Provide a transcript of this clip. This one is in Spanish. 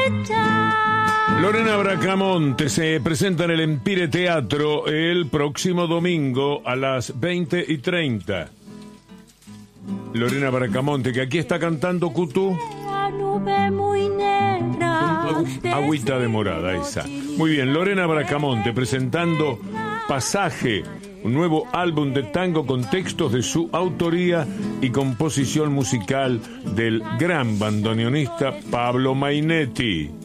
Lorena Bracamonte se presenta en el Empire Teatro el próximo domingo a las 20:30. Lorena Bracamonte, que aquí está cantando Cutú. Agüita de morada, esa. Muy bien, Lorena Bracamonte presentando Pasaje, un nuevo álbum de tango con textos de su autoría y composición musical del gran bandoneonista Pablo Mainetti.